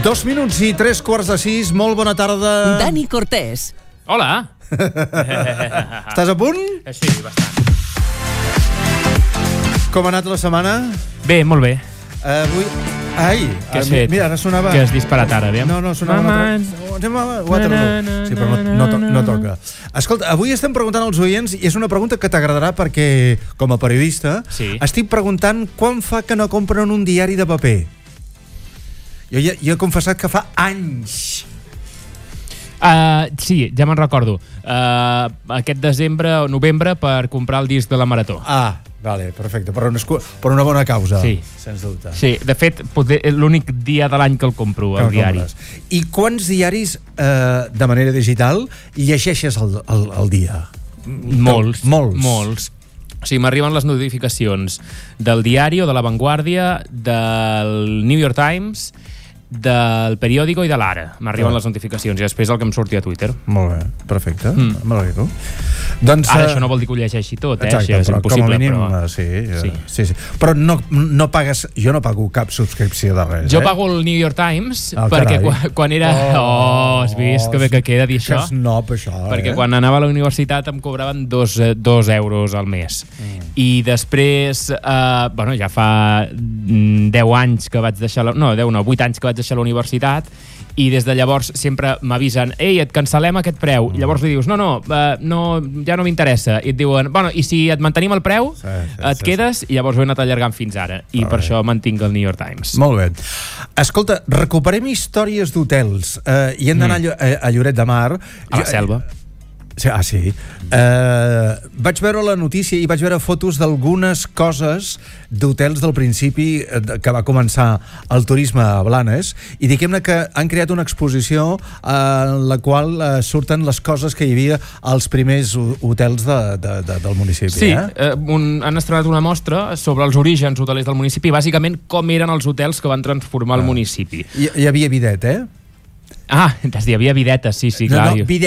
2 minuts i 3:45, molt bona tarda. Dani Cortés. Hola. Estàs a punt? Sí, bastant. Com ha anat la setmana? Bé, molt bé. Avui... Ai, Què has fet? Mira, ara sonava... Que has disparat ara, aviam. No, sonava... Waterloo. Sí, però no toca. Escolta, avui estem preguntant als oients, i és una pregunta que t'agradarà perquè, com a periodista, estic preguntant quan fa que no compren un diari de paper. Jo he confessat que fa anys. Sí, ja me'n recordo. Aquest desembre o novembre per comprar el disc de la Marató. Vale, perfecte, per una bona causa. Sí. Sens dubte. Sí, de fet, l'únic dia de l'any que el compro, el diari. I quants diaris de manera digital llegeixes al dia? Molts. O sigui, m'arriben les notificacions del diari o de La Vanguardia, del New York Times, del Periódico i de l'Ara. M'arriben les notificacions i després el que em surti a Twitter. Molt bé, perfecte. M'alegro. Doncs, ara això no vol dir que ho llegeixi tot, exacte, això és impossible. Com a mínim, sí. Però no pagues... Jo no pago cap subscripció de res. Jo pago el New York Times perquè quan era... has vist que bé que queda dir això? Que snob, això. Perquè quan anava a la universitat em cobraven 2 euros al mes. I després, ja fa 10 anys que vaig deixar... No, 8 anys que vaig deixar la universitat, i des de llavors sempre m'avisen: ei, et cancel·lem aquest preu. I llavors li dius: no, ja no m'interessa. I et diuen: bueno, i si et mantenim el preu, et quedes? I llavors ho he anat allargant fins ara. I per això mantinc el New York Times. Molt bé. Escolta, recuperem històries d'hotels. I hem d'anar a Lloret de Mar. A la Selva. Sí. Vaig veure la notícia i vaig veure fotos d'algunes coses d'hotels del principi que va començar el turisme a Blanes, i diguem-ne que han creat una exposició en la qual surten les coses que hi havia als primers hotels del municipi. Sí, han estrenat una mostra sobre els orígens hotelers del municipi, bàsicament com eren els hotels que van transformar el municipi. Hi havia bidet, hi havia bidetes, sí, clar. No,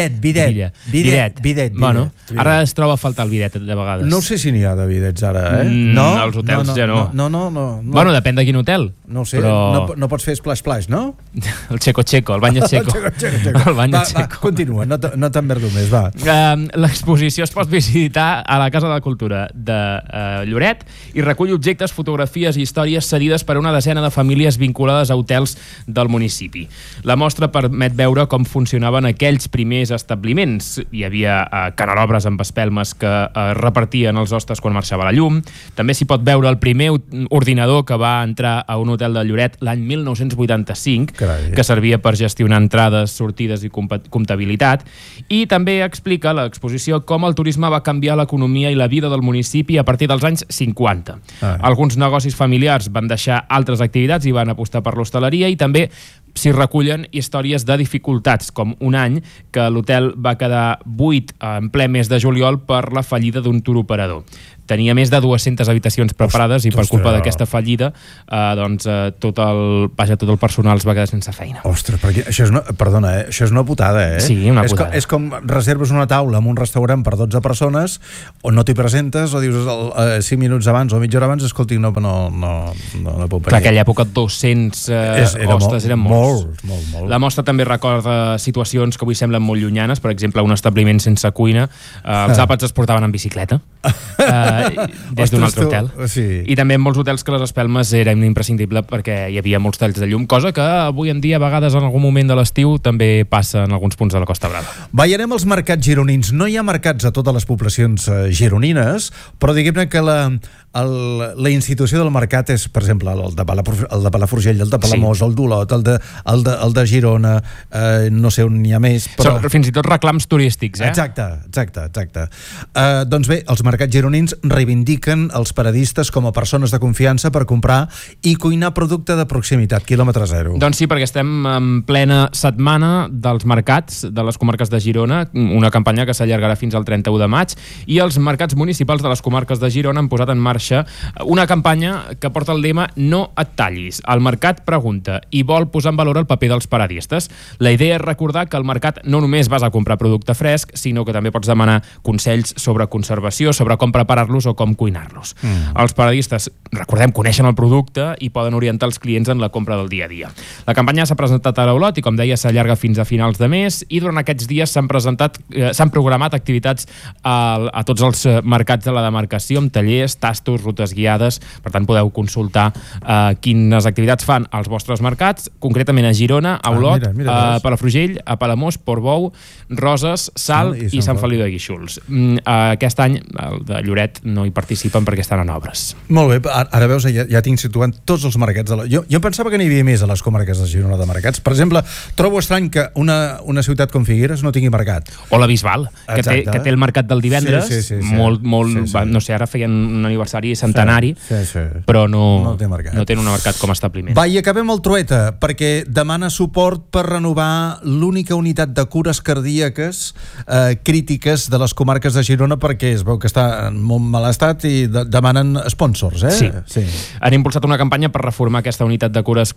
bidet. Bueno, ara es troba a faltar el bidet de vegades. No sé si n'hi ha de bidets ara, No, als hotels ja no. No. Bueno, depèn de quin hotel. No sé, no pots fer splash, no? El Checo, el baño Checo. El baño Checo. Continua, no t'enverdo més, va. L'exposició es pot visitar a la Casa de la Cultura de Lloret i recull objectes, fotografies i històries cedides per una desena de famílies vinculades a hotels del municipi. La mostra permet veure com funcionaven aquells primers establiments. Hi havia canelobres amb espelmes que repartien els hostes quan marxava la llum. També s'hi pot veure el primer ordinador que va entrar a un hotel de Lloret l'any 1985, que servia per gestionar entrades, sortides i comptabilitat. I també explica l'exposició com el turisme va canviar l'economia i la vida del municipi a partir dels anys 50. Alguns negocis familiars van deixar altres activitats i van apostar per l'hostaleria, i també s'hi recullen històries de dificultats, com un any que l'hotel va quedar buit en ple mes de juliol per la fallida d'un touroperador. Tenia més de 200 habitacions preparades i per culpa d'aquesta fallida tot el personal es va quedar sense feina. Ostres, perquè això és una putada, Sí, una putada. És com reserves una taula en un restaurant per 12 persones, o no t'hi presentes, o dius 5 minuts abans o mitja hora abans, escolti, no puc venir. Per aquella època 200 hostes eren molts. Molt. La mostra també recorda situacions que avui semblen molt llunyanes, per exemple, un establiment sense cuina. Els àpats es portaven en bicicleta. Des d'un altre hotel. I també en molts hotels que les espelmes eren imprescindibles perquè hi havia molts talls de llum, cosa que avui en dia a vegades en algun moment de l'estiu també passa en alguns punts de la Costa Brava. Veiem els mercats gironins. No hi ha mercats a totes les poblacions gironines, però diguem-ne que la institució del mercat és, per exemple, el de Palafrugell, el de Palamós, el d'Olot, el de Girona, no sé on n'hi ha més, però... Fins i tot reclams turístics, Exacte. Doncs bé, els mercats gironins reivindiquen els paradistes com a persones de confiança per comprar i cuinar producte de proximitat, quilòmetre zero. Doncs sí, perquè estem en plena setmana dels mercats de les comarques de Girona, una campanya que s'allargarà fins al 31 de maig, i els mercats municipals de les comarques de Girona han posat en marxa baixa. Una campanya que porta el lema "No et tallis". El mercat pregunta i vol posar en valor el paper dels paradistes. La idea és recordar que al mercat no només vas a comprar producte fresc, sinó que també pots demanar consells sobre conservació, sobre com preparar-los o com cuinar-los. Els paradistes, recordem, coneixen el producte i poden orientar els clients en la compra del dia a dia. La campanya s'ha presentat a l'Olot i, com deia, s'allarga fins a finals de mes, i durant aquests dies s'han programat activitats a tots els mercats de la demarcació, amb tallers, tastos, rutes guiades. Per tant, podeu consultar quines activitats fan als vostres mercats, concretament a Girona, a Olot, a Palafrugell, a Palamós, Portbou, Roses, Salt i Sant Feliu de Guíxols. Aquest any, el de Lloret, no hi participen perquè estan en obres. Molt bé, ara veus, ja tinc situant tots els mercats. Jo em pensava que n'hi havia més a les comarques de Girona de mercats. Per exemple, trobo estrany que una ciutat com Figueres no tingui mercat. O la Bisbal, que té el mercat del divendres, molt, no sé, ara feien un aniversari centenari, però no tenen un mercat com a establiment. Va, i acabem el Trueta, perquè demana suport per renovar l'única unitat de cures cardíaques crítiques de les comarques de Girona, perquè es veu que està en molt mal estat i demanen sponsors, Sí. Han impulsat una campanya per reformar aquesta unitat de cures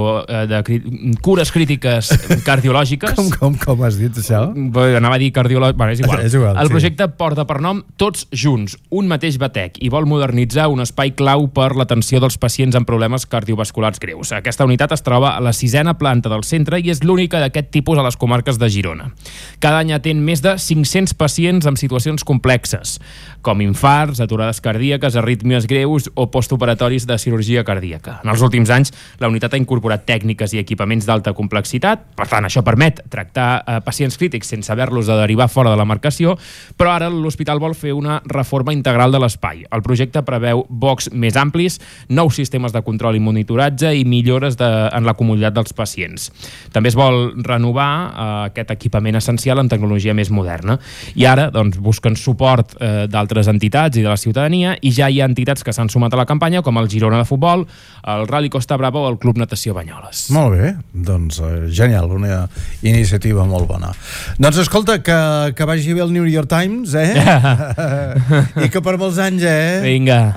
crítiques cardiològiques. Com has dit, això? Anava a dir cardiològiques, és igual. El projecte porta per nom Tots Junts, un mateix batec, i vol modernitzar un espai clau per l'atenció dels pacients amb problemes cardiovasculars greus. Aquesta unitat es troba a la 6a planta del centre i és l'única d'aquest tipus a les comarques de Girona. Cada any atén més de 500 pacients amb situacions complexes, com infarts, aturades cardíaques, arrítmies greus o postoperatoris de cirurgia cardíaca. En els últims anys, la unitat ha incorporat tècniques i equipaments d'alta complexitat, per tant, això permet tractar pacients crítics sense haver-los de derivar fora de la marcació, però ara l'hospital vol fer una reforma integral de l'espai. El projecte preveu box més amplis, nous sistemes de control i monitoratge i millores en la comoditat dels pacients. També es vol renovar aquest equipament essencial en tecnologia més moderna. I ara busquen suport d'altres entitats i de la ciutadania, i ja hi ha entitats que s'han sumat a la campanya, com el Girona de Futbol, el Rally Costa Brava o el Club Natació Banyoles. Molt bé, doncs genial, una iniciativa molt bona. Doncs escolta, que vagi bé el New York Times, i que per molts anys, Vinga.